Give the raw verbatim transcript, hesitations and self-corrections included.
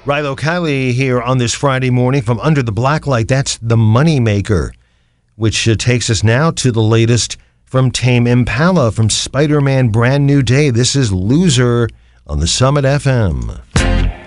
Rilo Kiley here on this Friday morning from Under the Blacklight. That's The Moneymaker, which uh, takes us now to the latest from Tame Impala from Spider-Man Brand New Day. This is Loser on the Summit F M.